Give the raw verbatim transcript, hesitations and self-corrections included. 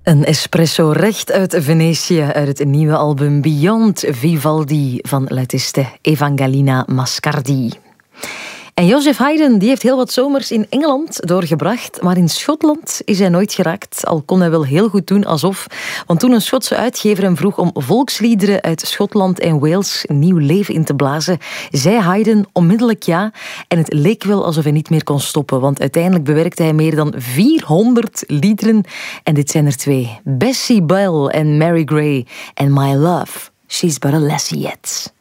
Een espresso recht uit Venetië, uit het nieuwe album Beyond Vivaldi van luitiste Evangelina Mascardi. En Joseph Haydn die heeft heel wat zomers in Engeland doorgebracht, maar in Schotland is hij nooit geraakt, al kon hij wel heel goed doen alsof. Want toen een Schotse uitgever hem vroeg om volksliederen uit Schotland en Wales nieuw leven in te blazen, zei Haydn onmiddellijk ja. En het leek wel alsof hij niet meer kon stoppen, want uiteindelijk bewerkte hij meer dan vierhonderd liederen. En dit zijn er twee: Bessie Bell en Mary Gray en My Love, She's But a Lassie Yet.